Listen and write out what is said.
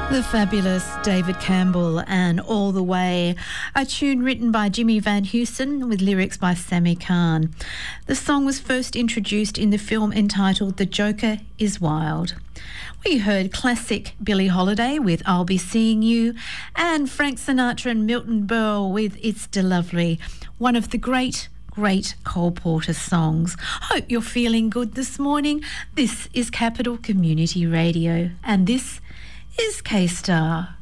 The fabulous David Campbell and All the Way, a tune written by Jimmy Van Heusen with lyrics by Sammy Kahn. The song was first introduced in the film entitled The Joker is Wild. We heard classic Billie Holiday with I'll Be Seeing You and Frank Sinatra and Milton Berle with It's De Lovely, one of the great Cole Porter songs. Hope you're feeling good this morning. This is Capital Community Radio and this is K-Star.